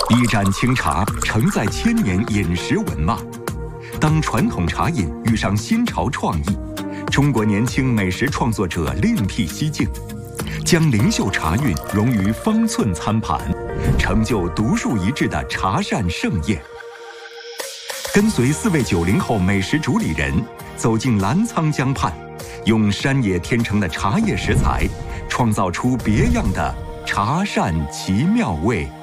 一盏清茶承载千年饮食文化。当传统茶饮遇上新潮创意，中国年轻美食创作者另辟蹊径，将灵秀茶韵融于方寸餐盘，成就独树一帜的茶膳盛宴。跟随4位90后美食主理人走进澜沧江畔，用山野天成的茶叶食材，创造出别样的茶膳奇妙味。